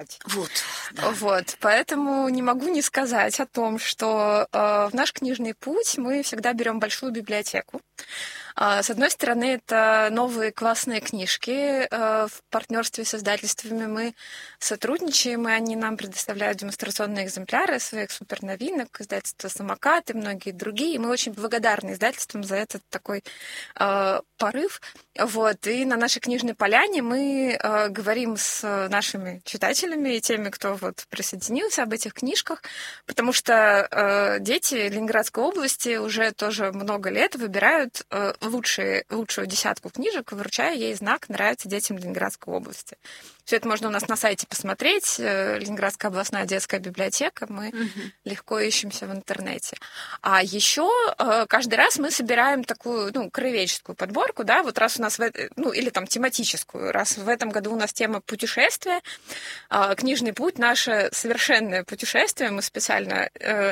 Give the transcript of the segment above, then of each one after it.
Вот, да. Вот, поэтому не могу не сказать о том, что в наш книжный путь мы всегда берем большую библиотеку. С одной стороны, это новые классные книжки. В партнерстве с издательствами мы сотрудничаем, и они нам предоставляют демонстрационные экземпляры своих суперновинок, издательства «Самокат» и многие другие. И мы очень благодарны издательствам за этот такой порыв. Вот. И на нашей книжной поляне мы говорим с нашими читателями и теми, кто вот присоединился об этих книжках, потому что дети Ленинградской области уже тоже много лет выбирают лучшую десятку книжек, вручая ей знак «Нравится детям Ленинградской области». Все это можно у нас на сайте посмотреть. Ленинградская областная детская библиотека. Мы легко ищемся в интернете. А еще каждый раз мы собираем такую, краеведческую подборку, да, вот раз у нас, или там тематическую. Раз в этом году у нас тема путешествия, книжный путь, наше совершенное путешествие. Мы специально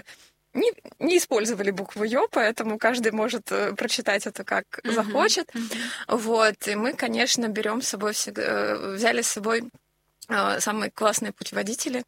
не использовали букву «ё», поэтому каждый может прочитать это как захочет. Вот. И мы, конечно, взяли с собой самые классные путеводители.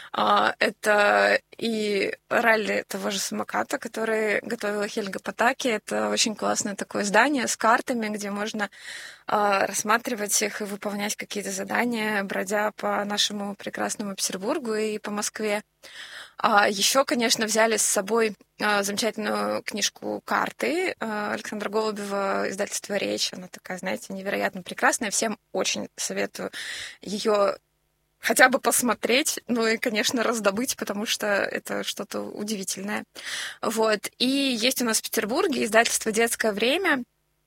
Это и ралли того же «Самоката», который готовила Хельга Потаки. Это очень классное такое издание с картами, где можно рассматривать их и выполнять какие-то задания, бродя по нашему прекрасному Петербургу и по Москве. Еще, конечно, взяли с собой замечательную книжку «Карты» Александра Голубева, издательство «Речь». Она такая, знаете, невероятно прекрасная. Всем очень советую ее хотя бы посмотреть, и, конечно, раздобыть, потому что это что-то удивительное. Вот. И есть у нас в Петербурге издательство «Детское время»,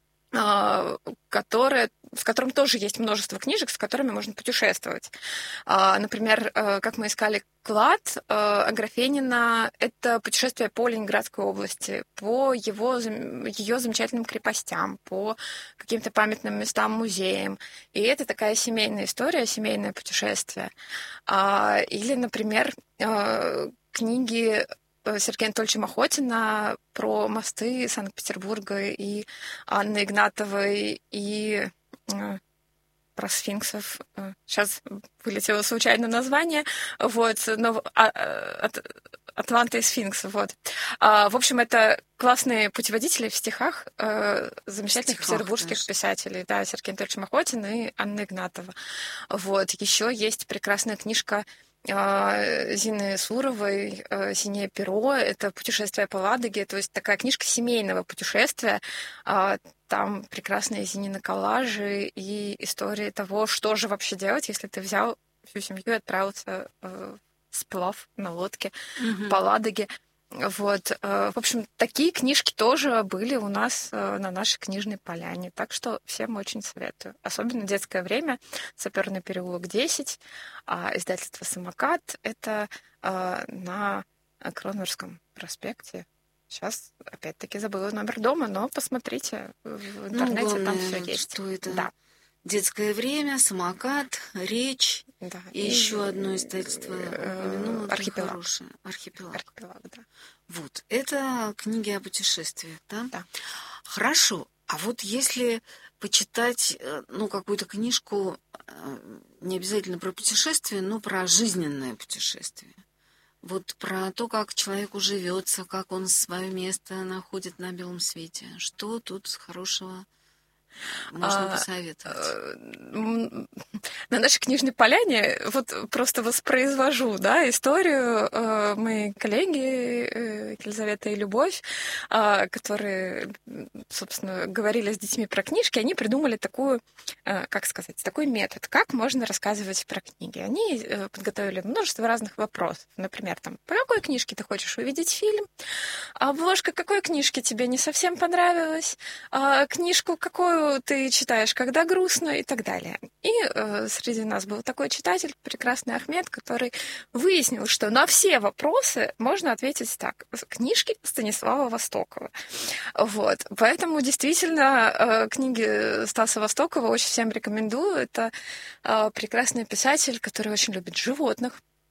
в котором тоже есть множество книжек, с которыми можно путешествовать. Например, как мы искали клад Аграфенина, это путешествие по Ленинградской области, по ее замечательным крепостям, по каким-то памятным местам, музеям. И это такая семейная история, семейное путешествие. Или, например, книги Сергея Анатольевича Махотина про мосты Санкт-Петербурга и Анны Игнатовой, и про сфинксов. Сейчас вылетело случайно название. Вот, но Атланта и сфинкс. Вот. В общем, это классные путеводители в стихах замечательных петербургских писателей. Да, Сергей Анатольевич Махотин и Анна Игнатова. Вот. Еще есть прекрасная книжка Зины Суровой «Синее перо». Это «Путешествие по Ладоге», то есть такая книжка семейного путешествия. Там прекрасные Зинины коллажи и истории того, что же вообще делать, если ты взял всю семью и отправился в сплав на лодке по Ладоге. Вот. В общем, такие книжки тоже были у нас на нашей книжной поляне. Так что всем очень советую. Особенно «Детское время», Саперный переулок 10, издательство «Самокат». Это на Кронверском проспекте. Сейчас, опять-таки, забыла номер дома, но посмотрите в интернете, главное, там все есть. Что это? Да. «Детское время», «Самокат», «Речь», да, и еще одно издательство «Архипелаг». Хорошее. «Архипелаг». Да. Вот, это книги о путешествиях, да? Да. Хорошо. А вот если почитать, какую-то книжку, не обязательно про путешествие, но про жизненное путешествие. Вот про то, как человеку живется, как он свое место находит на белом свете. Что тут хорошего можно посоветовать? На нашей книжной поляне вот просто воспроизвожу, да, историю моей коллеги Елизавета и Любовь, которые, собственно, говорили с детьми про книжки. Они придумали такой метод, как можно рассказывать про книги. Они подготовили множество разных вопросов. Например, по какой книжке ты хочешь увидеть фильм? Обложка какой книжки тебе не совсем понравилась? Книжку какую ты читаешь, когда грустно, и так далее. И среди нас был такой читатель, прекрасный Ахмед, который выяснил, что на все вопросы можно ответить так. Книжки Станислава Востокова. Вот. Поэтому действительно книги Стаса Востокова очень всем рекомендую. Это прекрасный писатель, который очень любит животных.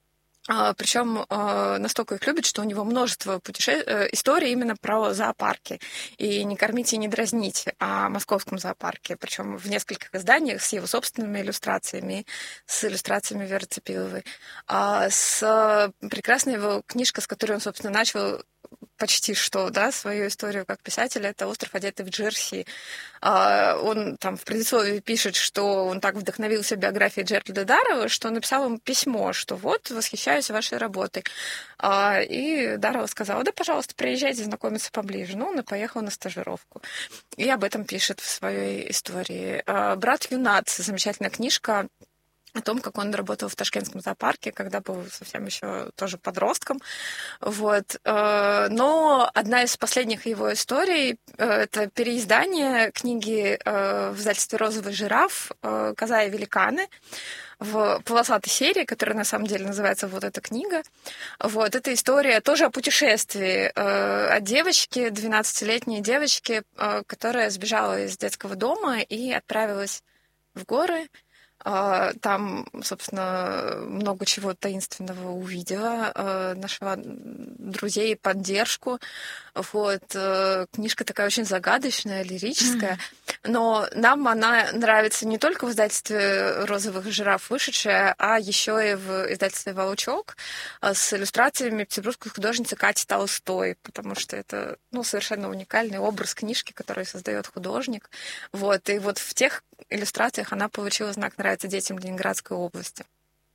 Причем настолько их любит, что у него множество историй именно про зоопарки. И «Не кормите и не дразните» о московском зоопарке. Причем в нескольких изданиях с его собственными иллюстрациями, с иллюстрациями Веры Цепиловой. С прекрасной его книжка, с которой он, собственно, начал почти что, да, свою историю как писателя, это «Остров, одетый в джерси». Он там в предисловии пишет, что он так вдохновился биографией Джеральда Дарроу, что написал ему письмо, что вот, восхищаюсь вашей работой. И Дарроу сказала: да, пожалуйста, приезжайте знакомиться поближе. Ну, он и поехал на стажировку. И об этом пишет в своей истории. «Брат Юнат», замечательная книжка о том, как он работал в Ташкентском зоопарке, когда был совсем еще тоже подростком. Вот. Но одна из последних его историй — это переиздание книги в издательстве «Розовый жираф» «Коза и великаны» в полосатой серии, которая на самом деле называется вот эта книга. Вот. Это история тоже о путешествии, о девочке, 12-летней девочке, которая сбежала из детского дома и отправилась в горы. Там, собственно, много чего таинственного увидела, нашла друзей, поддержку. Вот. Книжка такая очень загадочная, лирическая. Но нам она нравится не только в издательстве «Розовых жираф» вышедшая, а еще и в издательстве «Волчок» с иллюстрациями петербургской художницы Кати Толстой, потому что это, совершенно уникальный образ книжки, который создает художник. Вот. И вот в тех иллюстрациях она получила знак «Нравится детям» Ленинградской области.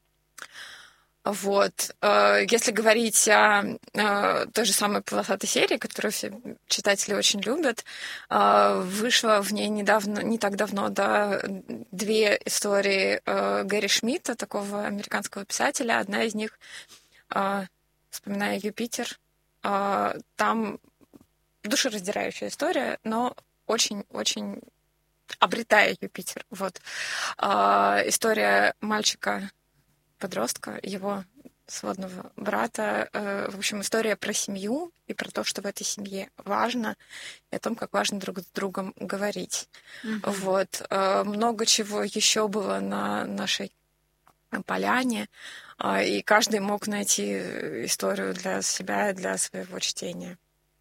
Вот. Если говорить о той же самой полосатой серии, которую все читатели очень любят, вышла в ней недавно, не так давно, да, 2 истории Гэри Шмидта, такого американского писателя. Одна из них, «Вспоминая Юпитер», там душераздирающая история, но очень-очень обретая Юпитер. Вот. История мальчика-подростка, его сводного брата. В общем, история про семью и про то, что в этой семье важно, и о том, как важно друг с другом говорить. Вот. Много чего еще было на нашей поляне, и каждый мог найти историю для себя и для своего чтения.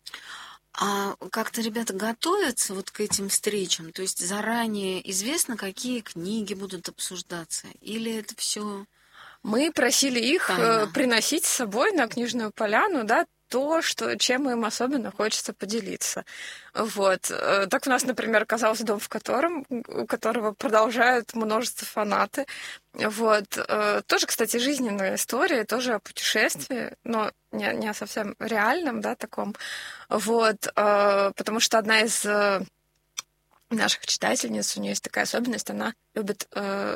А как-то ребята готовятся вот к этим встречам? То есть заранее известно, какие книги будут обсуждаться? Или это все? Мы просили их приносить с собой на книжную поляну, да, то, чем им особенно хочется поделиться. Вот. Так у нас, например, оказался дом, у которого продолжают множество фанаты. Вот. Тоже, кстати, жизненная история, тоже о путешествии, но не о совсем реальном, да, таком. Вот. Потому что одна из наших читательниц, у нее есть такая особенность, она любит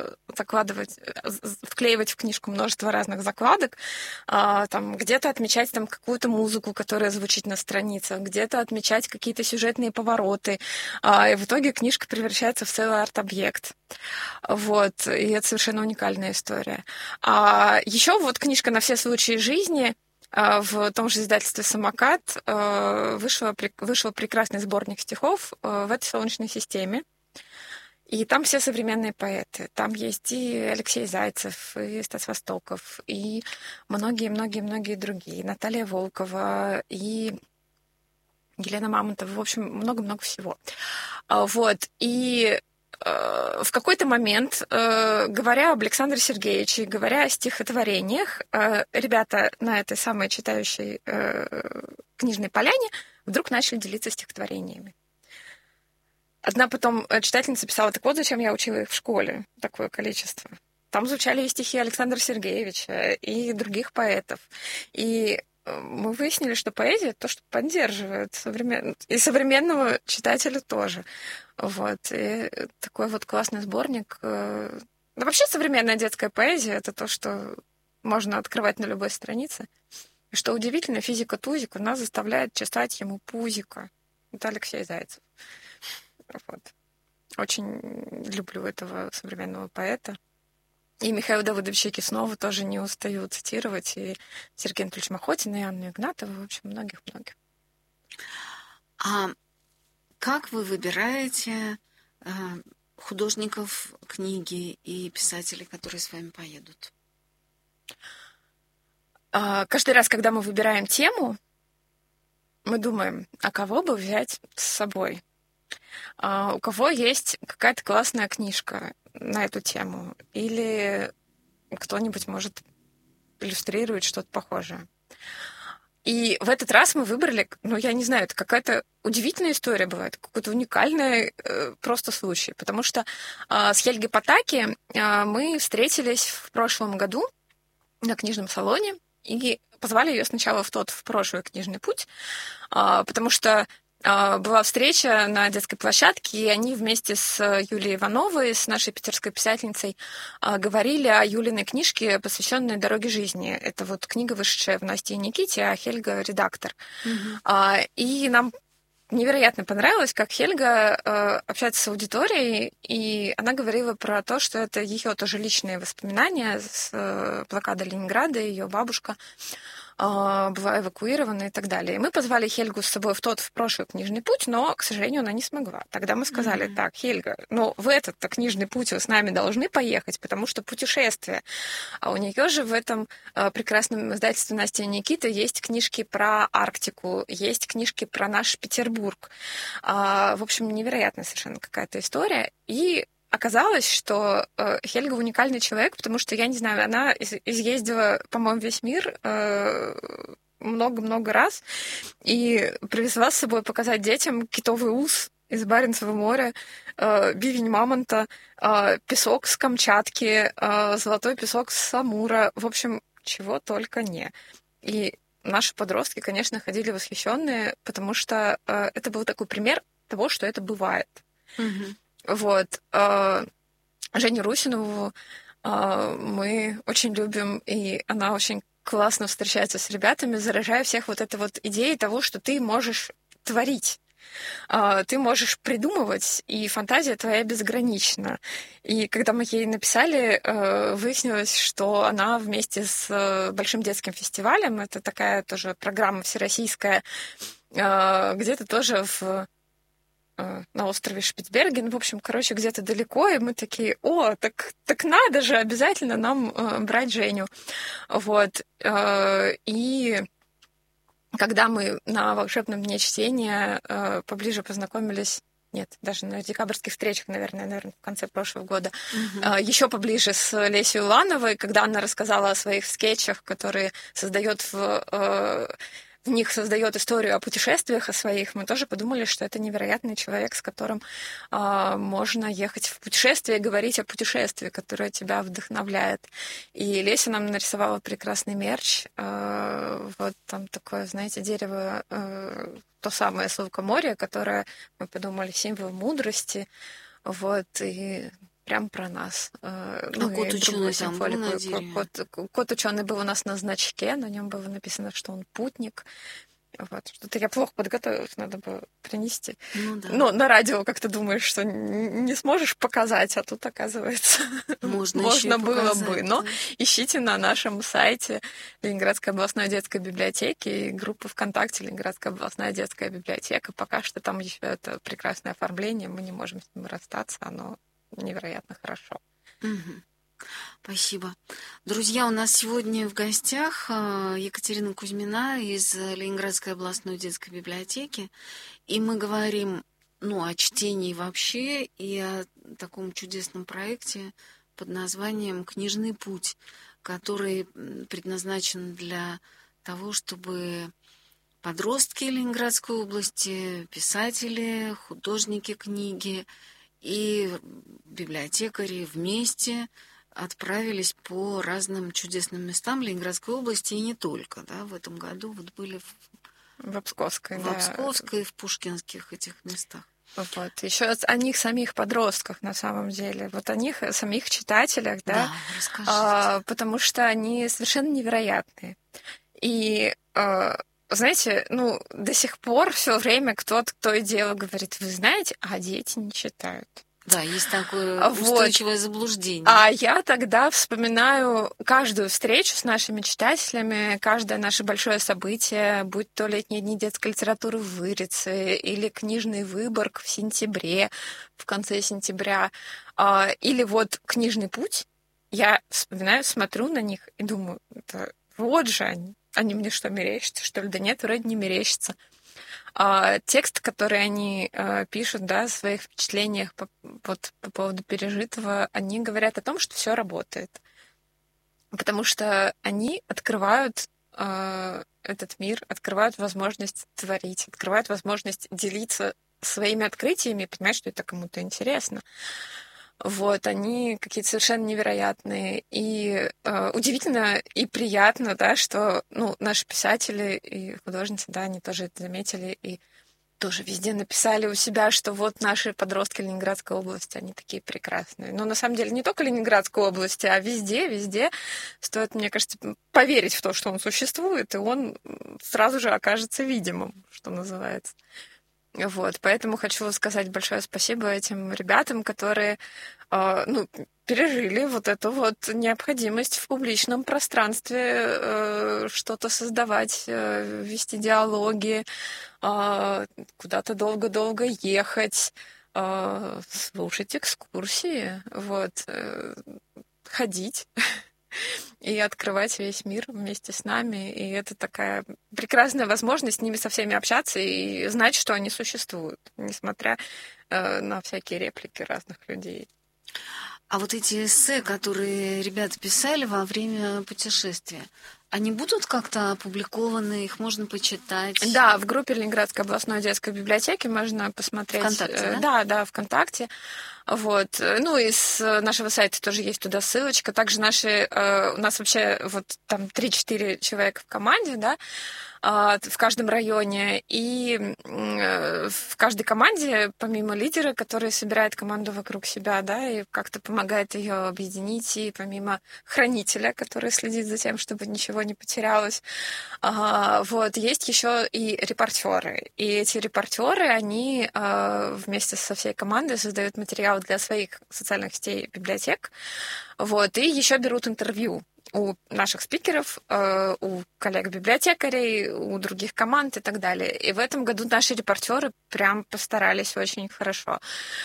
вклеивать в книжку множество разных закладок, там, где-то отмечать там какую-то музыку, которая звучит на страницах, где-то отмечать какие-то сюжетные повороты, и в итоге книжка превращается в целый арт-объект. Вот, и это совершенно уникальная история. Еще вот книжка «На все случаи жизни», в том же издательстве «Самокат» вышел прекрасный сборник стихов «В этой солнечной системе». И там все современные поэты. Там есть и Алексей Зайцев, и Стас Востоков, и многие-многие-многие другие. Наталья Волкова, и Елена Мамонтова. В общем, много-много всего. Вот. И в какой-то момент, говоря об Александре Сергеевиче, говоря о стихотворениях, ребята на этой самой читающей книжной поляне вдруг начали делиться стихотворениями. Одна потом читательница писала: так вот, зачем я учила их в школе, такое количество. Там звучали и стихи Александра Сергеевича, и других поэтов. И мы выяснили, что поэзия — то, что поддерживает и современного читателя тоже. Вот. И такой вот классный сборник. Да, вообще современная детская поэзия — это то, что можно открывать на любой странице. И что удивительно, физика Тузика нас заставляет читать ему Пузика. Это Алексей Зайцев. Вот. Очень люблю этого современного поэта. И Михаила Давыдовича Киснова тоже не устаю цитировать, и Сергея Анатольевича Махотина, и Анну Игнатову, в общем, многих-многих. А как вы выбираете художников книги и писателей, которые с вами поедут? каждый раз, когда мы выбираем тему, мы думаем, а кого бы взять с собой? У кого есть какая-то классная книжка на эту тему? Или кто-нибудь, может, иллюстрирует что-то похожее? И в этот раз мы выбрали, я не знаю, это какая-то удивительная история бывает, какой-то уникальный просто случай. Потому что с Хельгой Потаки мы встретились в прошлом году на книжном салоне и позвали ее сначала в прошлый книжный путь, потому что была встреча на детской площадке, и они вместе с Юлией Ивановой, с нашей питерской писательницей, говорили о Юлиной книжке, посвященной «Дороге жизни». Это вот книга, вышедшая в «Насте и Никите», а Хельга — редактор. И нам невероятно понравилось, как Хельга общается с аудиторией, и она говорила про то, что это ее тоже личные воспоминания с блокады Ленинграда, ее бабушка была эвакуирована и так далее. И мы позвали Хельгу с собой в прошлый книжный путь, но, к сожалению, она не смогла. Тогда мы сказали, так, Хельга, в этот-то книжный путь вы с нами должны поехать, потому что путешествие. А у нее же в этом прекрасном издательстве «Настя и Никита» есть книжки про Арктику, есть книжки про наш Петербург. В общем, невероятная совершенно какая-то история. И оказалось, что Хельга уникальный человек, потому что, я не знаю, она изъездила, по-моему, весь мир много-много раз и привезла с собой показать детям китовый ус из Баренцева моря, бивень мамонта, песок с Камчатки, золотой песок с Амура, в общем, чего только не. И наши подростки, конечно, ходили восхищенные, потому что это был такой пример того, что это бывает. Вот. Женю Русинову мы очень любим, и она очень классно встречается с ребятами, заражая всех вот этой вот идеей того, что ты можешь творить. Ты можешь придумывать, и фантазия твоя безгранична. И когда мы ей написали, выяснилось, что она вместе с Большим детским фестивалем, это такая тоже программа всероссийская, где-то тоже на острове Шпицберген, в общем, где-то далеко, и мы такие, так надо же, обязательно нам брать Женю. Вот. И когда мы на волшебном дне чтения поближе познакомились, нет, даже на декабрьских встречах, наверное, в конце прошлого года, еще поближе с Лесей Улановой, когда она рассказала о своих скетчах, которые создает в них создает историю о путешествиях о своих, мы тоже подумали, что это невероятный человек, с которым можно ехать в путешествие и говорить о путешествии, которое тебя вдохновляет. И Леся нам нарисовала прекрасный мерч. Вот там такое, знаете, дерево, то самое Словкоморье, которое, мы подумали, символ мудрости. Вот, и прям про нас. Кот ученый там был на дереве? Кот ученый был у нас на значке, на нем было написано, что он путник. Вот. Что-то я плохо подготовилась, надо было принести. Да. Но на радио как-то думаешь, что не сможешь показать, а тут, оказывается, можно было бы. Но ищите на нашем сайте Ленинградской областной детской библиотеки и группы ВКонтакте Ленинградская областная детская библиотека. Пока что там еще это прекрасное оформление, мы не можем с ним расстаться, оно невероятно хорошо. Спасибо. Друзья, у нас сегодня в гостях Екатерина Кузьмина из Ленинградской областной детской библиотеки. И мы говорим о чтении вообще и о таком чудесном проекте под названием «Книжный путь», который предназначен для того, чтобы подростки Ленинградской области, писатели, художники книги и библиотекари вместе отправились по разным чудесным местам Ленинградской области и не только. Да, в этом году вот были в Псковской, в Псковской, в Пушкинских этих местах. Вот. Еще о них самих подростках, на самом деле. Вот о них, о самих читателях, да. Расскажите. Потому что они совершенно невероятные. И знаете, до сих пор все время кто-то то и дело говорит, вы знаете, а дети не читают. Да, есть такое устойчивое заблуждение. А я тогда вспоминаю каждую встречу с нашими читателями, каждое наше большое событие, будь то летние дни детской литературы в Вырице или книжный Выборг в сентябре, в конце сентября, или вот книжный путь. Я вспоминаю, смотрю на них и думаю, это вот же они мне что, мерещатся, что ли? Да нет, вроде не мерещатся. Текст, который они пишут, да, о своих впечатлениях по поводу пережитого, они говорят о том, что все работает. Потому что они открывают этот мир, открывают возможность творить, открывают возможность делиться своими открытиями, понимать, что это кому-то интересно. Вот, они какие-то совершенно невероятные. И удивительно и приятно, да, что наши писатели и художницы, да, они тоже это заметили и тоже везде написали у себя, что вот наши подростки Ленинградской области, они такие прекрасные. Но на самом деле не только Ленинградской области, а везде стоит, мне кажется, поверить в то, что он существует, и он сразу же окажется видимым, что называется. Вот, поэтому хочу сказать большое спасибо этим ребятам, которые пережили вот эту вот необходимость в публичном пространстве что-то создавать, вести диалоги, куда-то долго-долго ехать, слушать экскурсии, вот, ходить и открывать весь мир вместе с нами. И это такая прекрасная возможность с ними со всеми общаться и знать, что они существуют, несмотря на всякие реплики разных людей. А вот эти эссе, которые ребята писали во время путешествия, они будут как-то опубликованы, их можно почитать? Да, в группе Ленинградской областной детской библиотеки можно посмотреть. ВКонтакте, да? Да, ВКонтакте. Вот. Ну и с нашего сайта тоже есть туда ссылочка. Также у нас вообще вот там 3-4 человека в команде, да, в каждом районе. И в каждой команде, помимо лидера, который собирает команду вокруг себя, да, и как-то помогает ее объединить, и помимо хранителя, который следит за тем, чтобы ничего не потерялось, вот, есть еще и репортеры. И эти репортеры, они вместе со всей командой создают материал для своих социальных сетей, библиотек, вот, и еще берут интервью у наших спикеров, у коллег-библиотекарей, у других команд и так далее. И в этом году наши репортеры прям постарались очень хорошо.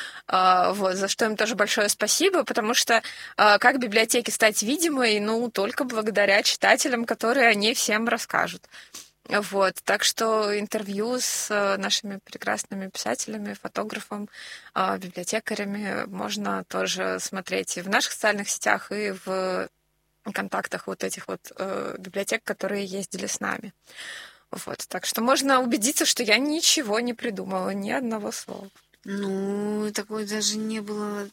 Вот, за что им тоже большое спасибо, потому что как библиотеке стать видимой, только благодаря читателям, которые о ней всем расскажут. Вот, так что интервью с нашими прекрасными писателями, фотографом, библиотекарями можно тоже смотреть и в наших социальных сетях, и в контактах вот этих вот библиотек, которые ездили с нами. Вот, так что можно убедиться, что я ничего не придумала, ни одного слова. Такое даже не было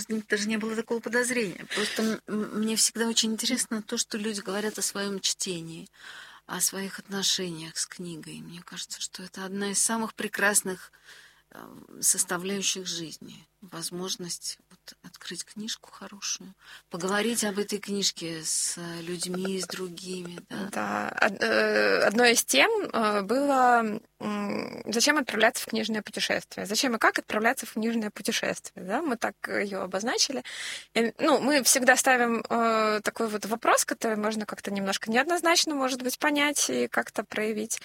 такого подозрения. Просто мне всегда очень интересно то, что люди говорят о своем чтении, о своих отношениях с книгой. Мне кажется, что это одна из самых прекрасных составляющих жизни. Возможность открыть книжку хорошую, поговорить об этой книжке с людьми, с другими. Да. Одной из тем было, зачем отправляться в книжное путешествие. Зачем и как отправляться в книжное путешествие. Да? Мы так ее обозначили. Мы всегда ставим такой вот вопрос, который можно как-то немножко неоднозначно, может быть, понять и как-то проявить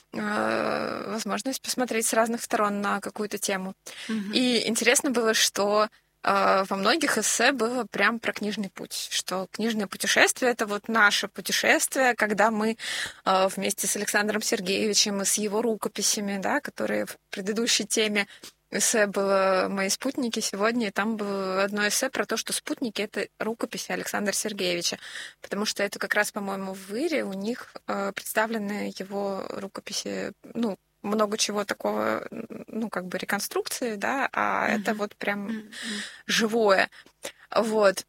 возможность посмотреть с разных сторон на какую-то тему. Mm-hmm. И интересно было, что во многих эссе было прям про книжный путь, что книжное путешествие — это вот наше путешествие, когда мы вместе с Александром Сергеевичем и с его рукописями, да, которые в предыдущей теме эссе было «Мои спутники» сегодня, и там было одно эссе про то, что спутники — это рукописи Александра Сергеевича, потому что это как раз, по-моему, в Ире у них представлены его рукописи, много чего такого, реконструкции, да, это вот прям живое. Вот.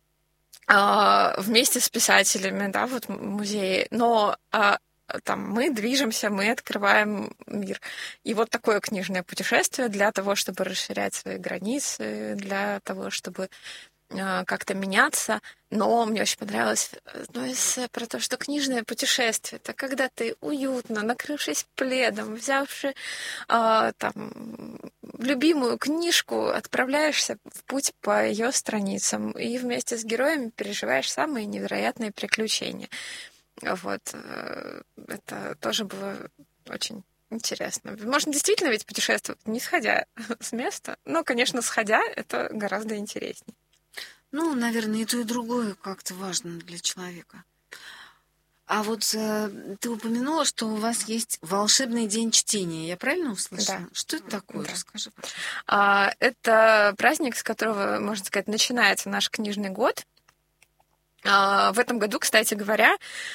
Вместе с писателями, да, вот в музее. Но там мы движемся, мы открываем мир. И вот такое книжное путешествие для того, чтобы расширять свои границы, для того, чтобы как-то меняться. Но мне очень понравилось одно эссе про то, что книжное путешествие — это когда ты уютно, накрывшись пледом, взявши любимую книжку, отправляешься в путь по ее страницам и вместе с героями переживаешь самые невероятные приключения. Вот. Это тоже было очень интересно. Можно действительно ведь путешествовать, не сходя с места. Но, конечно, сходя, это гораздо интереснее. Наверное, и то, и другое как-то важно для человека. А вот ты упомянула, что у вас есть волшебный день чтения. Я правильно услышала? Да. Что это такое? Да. Расскажи, пожалуйста. Это праздник, с которого, можно сказать, начинается наш книжный год. В этом году, кстати говоря,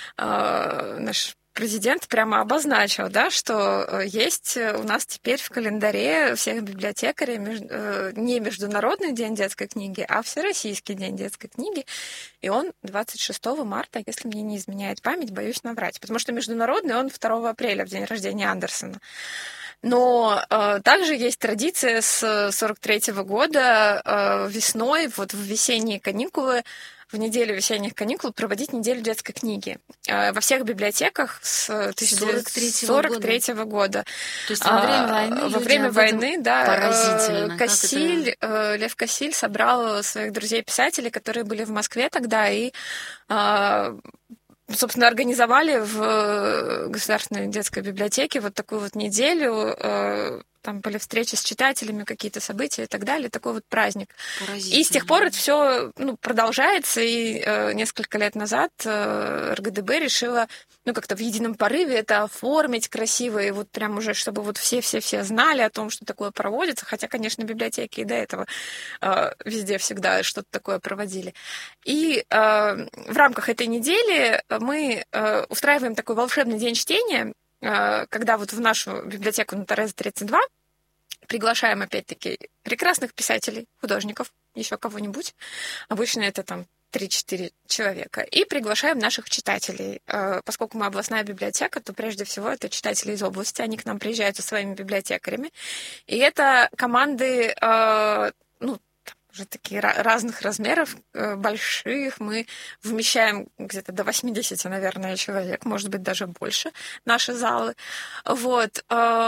наш президент прямо обозначил, да, что есть у нас теперь в календаре всех библиотекарей не Международный день детской книги, а Всероссийский день детской книги. И он 26 марта, если мне не изменяет память, боюсь наврать. Потому что международный он 2 апреля, в день рождения Андерсона. Но также есть традиция с 43-го года весной, вот в весенние каникулы, в неделю весенних каникул проводить неделю детской книги во всех библиотеках с 1943 года. То есть во время войны? Во время войны, да. Поразительно. Кассиль, Лев Кассиль собрал своих друзей-писателей, которые были в Москве тогда, и собственно, организовали в Государственной детской библиотеке вот такую вот неделю. Там были встречи с читателями, какие-то события и так далее. Такой вот праздник. И с тех пор это все продолжается. И несколько лет назад РГДБ решила как-то в едином порыве это оформить красиво. И вот прям уже, чтобы вот все-все-все знали о том, что такое проводится. Хотя, конечно, библиотеки и до этого везде всегда что-то такое проводили. И в рамках этой недели мы устраиваем такой волшебный день чтения, когда вот в нашу библиотеку на Терезы 32 приглашаем, опять-таки, прекрасных писателей, художников, еще кого-нибудь. Обычно это там 3-4 человека. И приглашаем наших читателей. Поскольку мы областная библиотека, то прежде всего это читатели из области. Они к нам приезжают со своими библиотекарями. И это команды, уже такие разных размеров, больших. Мы вмещаем где-то до 80, наверное, человек, может быть, даже больше, наши залы. Вот.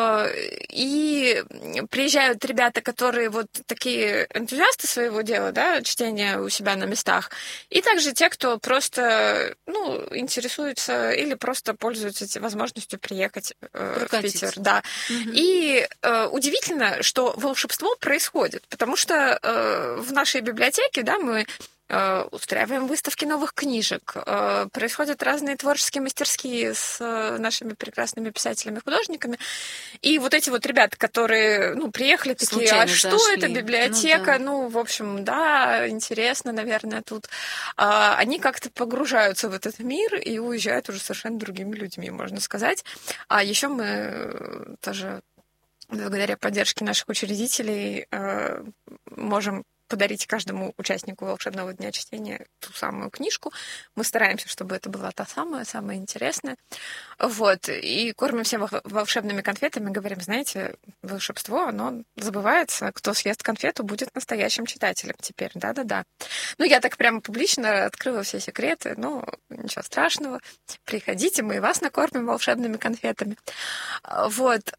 И приезжают ребята, которые вот такие энтузиасты своего дела, да, чтения у себя на местах. И также те, кто просто, интересуется или просто пользуются этой возможностью приехать в Питер. Да. Угу. И удивительно, что волшебство происходит, потому что в нашей библиотеке, да, мы устраиваем выставки новых книжек, происходят разные творческие мастерские с нашими прекрасными писателями, художниками. И вот эти вот ребята, которые, приехали такие, случайно что зашли. Это библиотека? В общем, да, интересно, наверное, тут. Они как-то погружаются в этот мир и уезжают уже совершенно другими людьми, можно сказать. А еще мы тоже, благодаря поддержке наших учредителей, можем подарить каждому участнику волшебного дня чтения ту самую книжку. Мы стараемся, чтобы это была та самая интересная. Вот. И кормим всем волшебными конфетами. Говорим, знаете, волшебство, оно забывается. Кто съест конфету, будет настоящим читателем теперь. Да-да-да. Я так прямо публично открыла все секреты. Ничего страшного. Приходите, мы и вас накормим волшебными конфетами. Вот.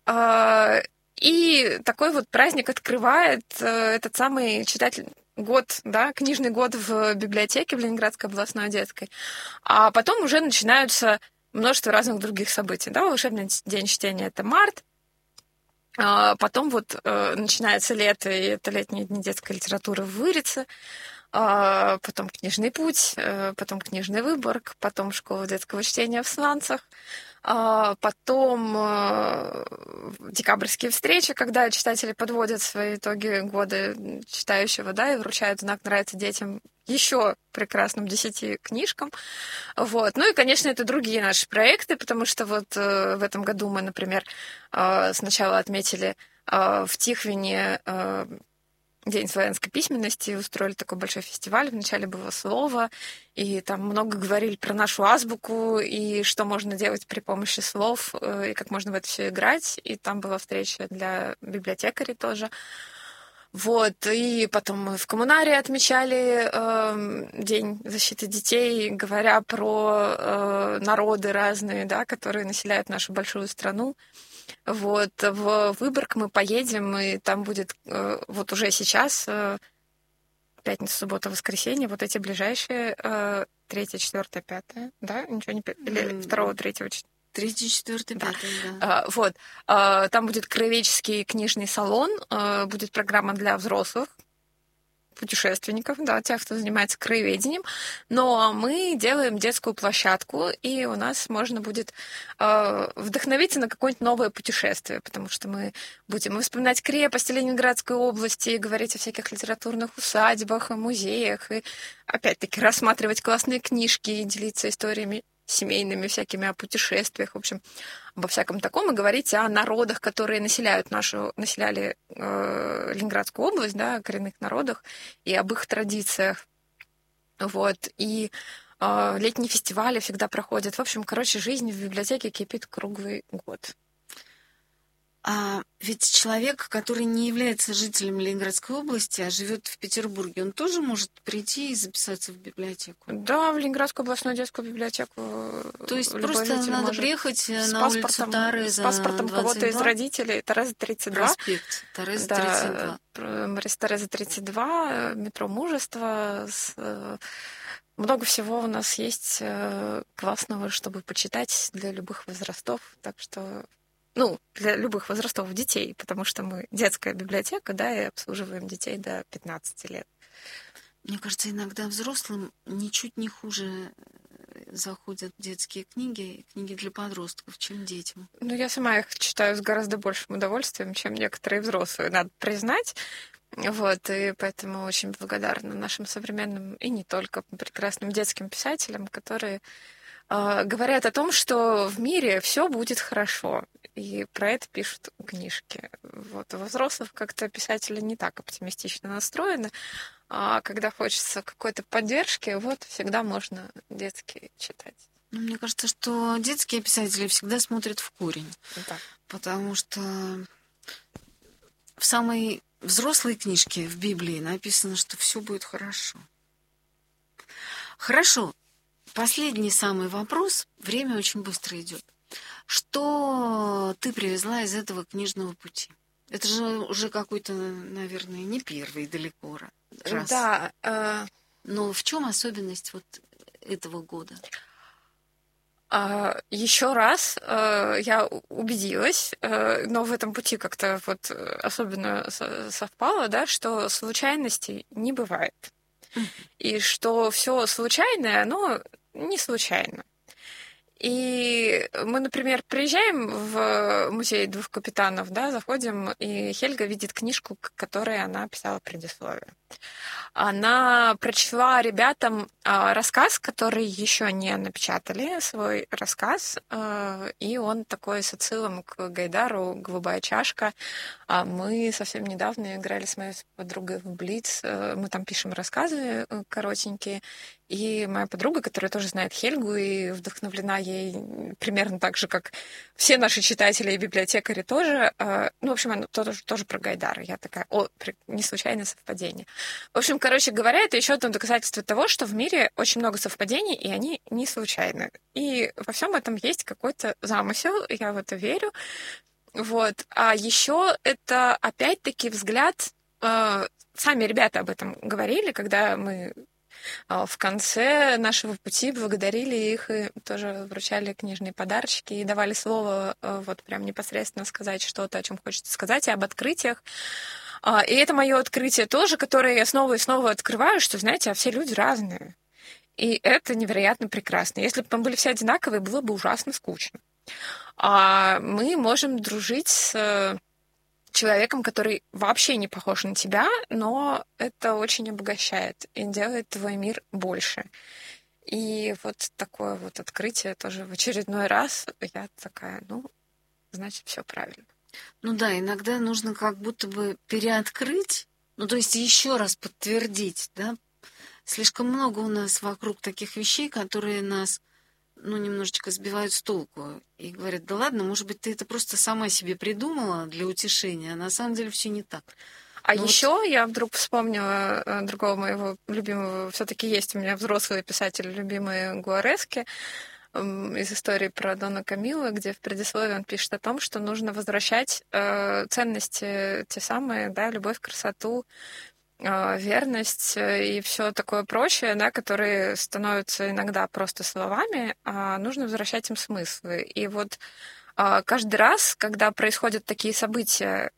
И такой вот праздник открывает этот самый год, да, книжный год в библиотеке в Ленинградской областной детской. А потом уже начинаются множество разных других событий. Да? Волшебный день чтения — это март. Потом вот начинается лето, и это летние дни детской литературы в Вырице. Потом книжный путь, потом книжный Выборг, потом школа детского чтения в Сланцах. Потом декабрьские встречи, когда читатели подводят свои итоги года читающего, да, и вручают знак «Нравится детям» еще прекрасным 10 книжкам. Вот. И, конечно, это другие наши проекты, потому что вот в этом году мы, например, сначала отметили в Тихвине День славянской письменности, устроили такой большой фестиваль, вначале было слово, и там много говорили про нашу азбуку, и что можно делать при помощи слов, и как можно в это все играть, и там была встреча для библиотекарей тоже. Вот, и потом мы в коммунаре отмечали День защиты детей, говоря про народы разные, да, которые населяют нашу большую страну. Вот, в Выборг мы поедем, и там будет вот уже сейчас, пятница, суббота, воскресенье, вот эти ближайшие 3, 4, 5, да? Ничего не... Или 2, 3, 4... 3, 4, 5, да. Вот. Там будет краеведческий книжный салон, будет программа для взрослых, путешественников, да, тех, кто занимается краеведением, но мы делаем детскую площадку, и у нас можно будет вдохновиться на какое-нибудь новое путешествие, потому что мы будем вспоминать крепости Ленинградской области, говорить о всяких литературных усадьбах, о музеях, и опять-таки рассматривать классные книжки и делиться историями семейными всякими о путешествиях, в общем, обо всяком таком, и говорить о народах, которые населяли Ленинградскую область, да, о коренных народах, и об их традициях. Вот. И летние фестивали всегда проходят. В общем, короче, жизнь в библиотеке кипит круглый год. А ведь человек, который не является жителем Ленинградской области, а живет в Петербурге, он тоже может прийти и записаться в библиотеку? Да, в Ленинградскую областную детскую библиотеку. То есть просто надо приехать на улицу Тареза, с паспортом кого-то из родителей, Тареза 32. Проспект Тареза 32. Да, Тареза 32, метро Мужество. Много всего у нас есть классного, чтобы почитать для любых возрастов. Так что для любых возрастов детей, потому что мы детская библиотека, да, и обслуживаем детей до 15 лет. Мне кажется, иногда взрослым ничуть не хуже заходят детские книги для подростков, чем детям. Я сама их читаю с гораздо большим удовольствием, чем некоторые взрослые, надо признать. Вот, и поэтому очень благодарна нашим современным и не только прекрасным детским писателям, которые говорят о том, что в мире все будет хорошо. И про это пишут книжки. Вот. У взрослых как-то писатели не так оптимистично настроены. А когда хочется какой-то поддержки, вот всегда можно детские читать. Мне кажется, что детские писатели всегда смотрят в корень. Да. Потому что в самой взрослой книжке в Библии написано, что все будет хорошо. Хорошо. Последний самый вопрос. Время очень быстро идет. Что ты привезла из этого книжного пути? Это же уже какой-то, наверное, не первый далеко раз. Да. Но в чем особенность вот этого года? Еще раз я убедилась, но в этом пути как-то вот особенно совпало, да, что случайностей не бывает. И что все случайное, оно не случайно. И мы, например, приезжаем в музей двух капитанов, да, заходим, и Хельга видит книжку, к которой она писала предисловие. Она прочла ребятам рассказ, который еще не напечатали, свой рассказ, и он такой с отсылом к Гайдару «Голубая чашка». Мы совсем недавно играли с моей подругой в Блиц, мы там пишем рассказы коротенькие, и моя подруга, которая тоже знает Хельгу и вдохновлена ей примерно так же, как все наши читатели и библиотекари тоже, в общем, она тоже про Гайдара. Я такая, не случайное совпадение. В общем, короче говоря, это еще одно доказательство того, что в мире очень много совпадений, и они не случайны. И во всем этом есть какой-то замысел, я в это верю. Вот. А еще это опять-таки взгляд, сами ребята об этом говорили, когда мы в конце нашего пути благодарили их и тоже вручали книжные подарочки и давали слово вот прям непосредственно сказать что-то, о чем хочется сказать, и об открытиях. И это мое открытие тоже, которое я снова и снова открываю, что, знаете, все люди разные. И это невероятно прекрасно. Если бы мы были все одинаковые, было бы ужасно скучно. А мы можем дружить с человеком, который вообще не похож на тебя, но это очень обогащает и делает твой мир больше. И вот такое вот открытие тоже в очередной раз я такая, значит, все правильно. Да, иногда нужно как будто бы переоткрыть, то есть еще раз подтвердить, да. Слишком много у нас вокруг таких вещей, которые нас немножечко сбивают с толку и говорят, да ладно, может быть, ты это просто сама себе придумала для утешения, а на самом деле все не так. Еще я вдруг вспомнила другого моего любимого, все-таки есть у меня взрослые писатели, любимые Гуарески, из истории про Дона Камилла, где в предисловии он пишет о том, что нужно возвращать ценности те самые, да, любовь, красоту, верность и все такое прочее, да, которые становятся иногда просто словами, а нужно возвращать им смыслы. И вот каждый раз, когда происходят такие события,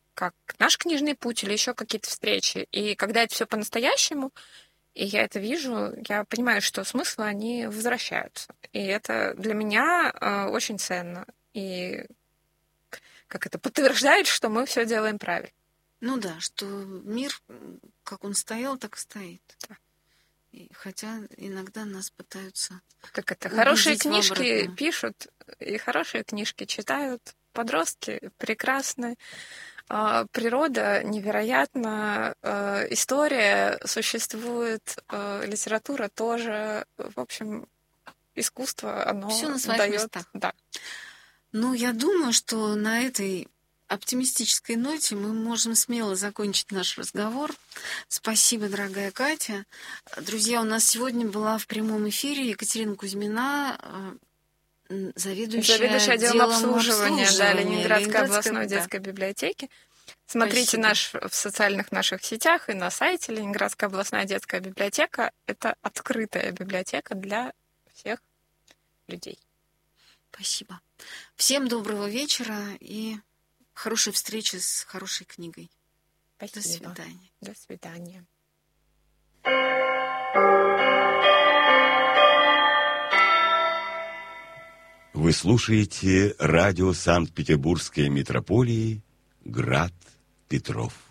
как наш книжный путь или еще какие-то встречи. И когда это все по-настоящему, и я это вижу, я понимаю, что смыслы, они возвращаются. И это для меня очень ценно. И как это подтверждает, что мы все делаем правильно. Ну да, что мир, как он стоял, так и стоит. Да. И хотя иногда нас пытаются... Как это? Хорошие книжки пишут, и хорошие книжки читают. Подростки прекрасны. Природа невероятна. История существует. Литература тоже. В общем, искусство, оно всё на своих даёт... местах. Да. Ну, я думаю, что на этой оптимистической ноте мы можем смело закончить наш разговор. Спасибо, дорогая Катя. Друзья, у нас сегодня была в прямом эфире Екатерина Кузьмина, заведующая отделом обслуживания Ленинградской областной да. детской библиотеки. Смотрите в социальных наших сетях и на сайте Ленинградская областная детская библиотека. Это открытая библиотека для всех людей. Спасибо. Всем доброго вечера и хорошей встречи с хорошей книгой. Спасибо. До свидания. До свидания. Вы слушаете радио Санкт-Петербургской митрополии «Град Петров».